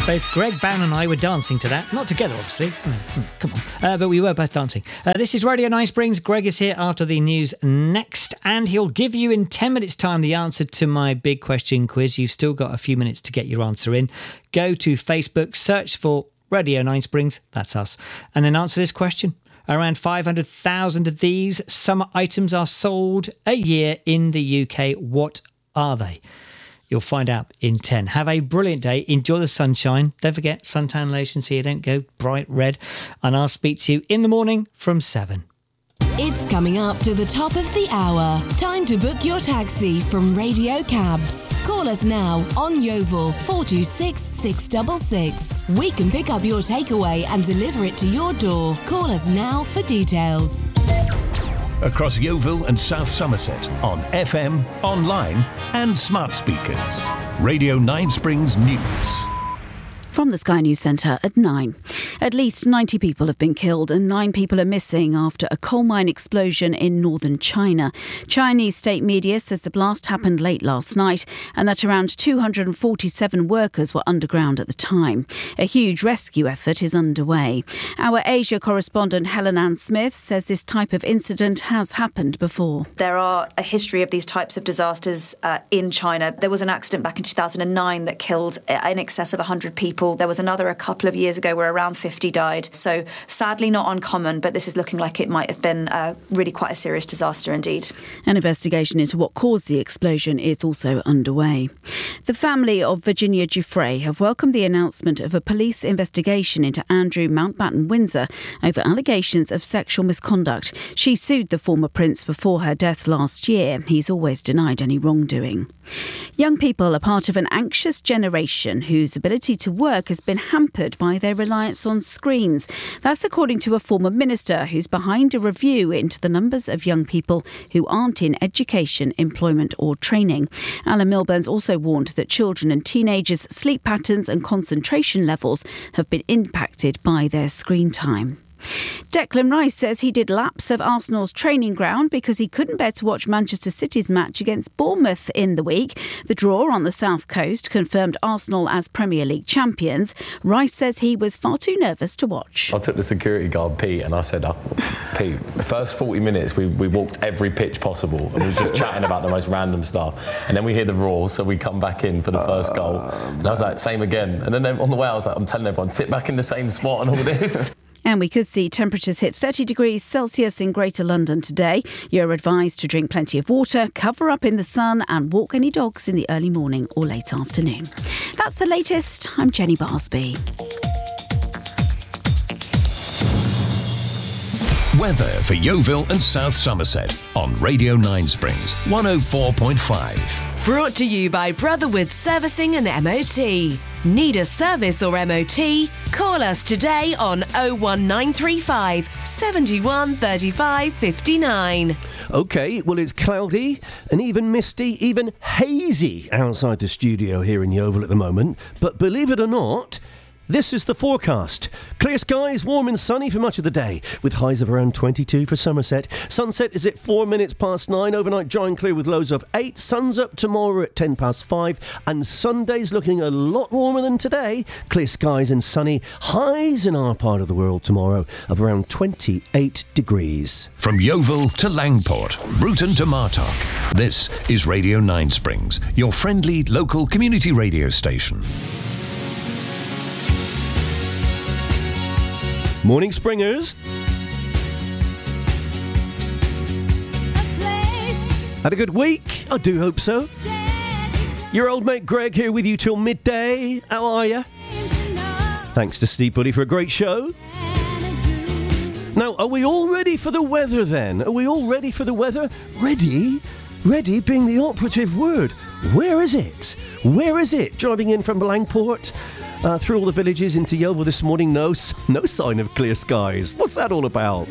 Both Greg Bown and I were dancing to that. Not together, obviously. Come on. But we were both dancing. This is Radio 9 Springs. Greg is here after the news next, and he'll give you in 10 minutes' time the answer to my big question quiz. You've still got a few minutes to get your answer in. Go to Facebook, search for Radio 9 Springs, that's us, and then answer this question. Around 500,000 of these summer items are sold a year in the UK. What are they? You'll find out in 10. Have a brilliant day. Enjoy the sunshine. Don't forget suntan lotion so you don't go bright red. And I'll speak to you in the morning from 7. It's coming up to the top of the hour. Time to book your taxi from Radio Cabs. Call us now on Yeovil 426 666. We can pick up your takeaway and deliver it to your door. Call us now for details. Across Yeovil and South Somerset on FM, online and smart speakers. Radio 9 Springs News. From the Sky News Centre at 9. At least 90 people have been killed and 9 people are missing after a coal mine explosion in northern China. Chinese state media says the blast happened late last night and that around 247 workers were underground at the time. A huge rescue effort is underway. Our Asia correspondent Helen Ann Smith says this type of incident has happened before. There are a history of these types of disasters in China. There was an accident back in 2009 that killed in excess of 100 people. There was another a couple of years ago where around 50 died. So sadly not uncommon, but this is looking like it might have been really quite a serious disaster indeed. An investigation into what caused the explosion is also underway. The family of Virginia Giuffre have welcomed the announcement of a police investigation into Andrew Mountbatten Windsor over allegations of sexual misconduct. She sued the former prince before her death last year. He's always denied any wrongdoing. Young people are part of an anxious generation whose ability to work has been hampered by their reliance on screens. That's according to a former minister who's behind a review into the numbers of young people who aren't in education, employment or training. Alan Milburn's also warned that children and teenagers' sleep patterns and concentration levels have been impacted by their screen time. Declan Rice says he did laps of Arsenal's training ground because he couldn't bear to watch Manchester City's match against Bournemouth in the week. The draw on the South Coast confirmed Arsenal as Premier League champions. Rice says he was far too nervous to watch. I took the security guard, Pete, and I said, Pete, the first 40 minutes we walked every pitch possible and we was just chatting about the most random stuff. And then we hear the roar, so we come back in for the first goal. And I was like, same again. And then on the way I was like, I'm telling everyone, sit back in the same spot and all this. And we could see temperatures hit 30 degrees Celsius in Greater London today. You're advised to drink plenty of water, cover up in the sun and walk any dogs in the early morning or late afternoon. That's the latest. I'm Jenny Barsby. Weather for Yeovil and South Somerset on Radio 9 Springs 104.5. Brought to you by Brotherwood Servicing and MOT. Need a service or MOT? Call us today on 01935 71 35 59. OK, well, it's cloudy and even misty, even hazy outside the studio here in Yeovil at the moment. But believe it or not, this is the forecast. Clear skies, warm and sunny for much of the day, with highs of around 22 for Somerset. Sunset is at 4 minutes past 9. Overnight dry and clear with lows of 8. Sun's up tomorrow at 10 past 5. And Sunday's looking a lot warmer than today. Clear skies and sunny. Highs in our part of the world tomorrow of around 28 degrees. From Yeovil to Langport, Bruton to Martock. This is Radio 9 Springs, your friendly local community radio station. Morning, Springers. Had a good week? I do hope so. Your old mate Greg here with you till midday. How are you? Thanks to Steve Buddy for a great show. Now, are we all ready for the weather then? Are we all ready for the weather? Ready? Ready being the operative word. Where is it? Where is it? Driving in from Langport. Through all the villages into Yeovil this morning, no sign of clear skies. What's that all about?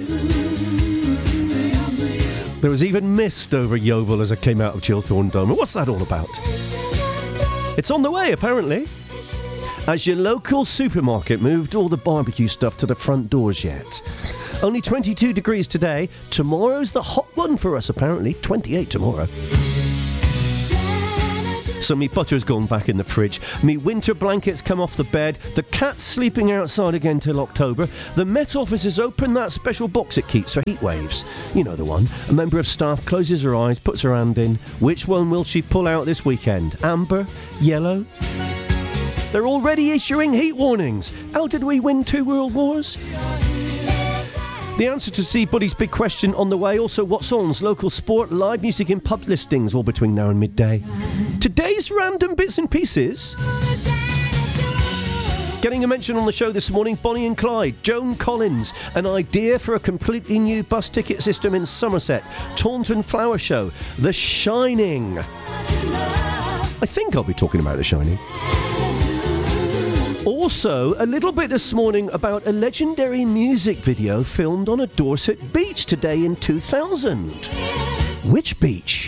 There was even mist over Yeovil as I came out of Chilthorne Dome. What's that all about? It's on the way, apparently. As your local supermarket moved all the barbecue stuff to the front doors yet. Only 22 degrees today. Tomorrow's the hot one for us, apparently. 28 tomorrow. So me butter's gone back in the fridge. Me winter blankets come off the bed. The cat's sleeping outside again till October. The Met Office has opened that special box it keeps for heat waves. You know the one. A member of staff closes her eyes, puts her hand in. Which one will she pull out this weekend? Amber? Yellow? They're already issuing heat warnings. How did we win 2 world wars? The answer to See Buddy's big question on the way. Also, what's on local sport, live music and pub listings all between now and midday. Today's random bits and pieces. Getting a mention on the show this morning, Bonnie and Clyde, Joan Collins, an idea for a completely new bus ticket system in Somerset, Taunton Flower Show, The Shining. I think I'll be talking about The Shining. Also, a little bit this morning about a legendary music video filmed on a Dorset beach today in 2000. Which beach?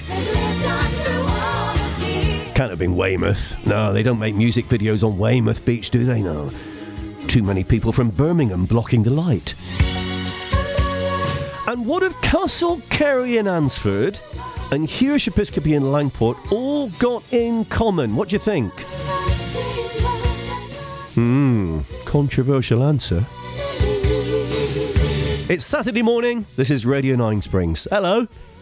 Can't have been Weymouth. No, they don't make music videos on Weymouth Beach, do they? No. Too many people from Birmingham blocking the light. And what have Castle, Kerry and Ansford and Hirsch Episcopi and Langport all got in common? What do you think? Controversial answer. It's Saturday morning. This is Radio 9 Springs. Hello.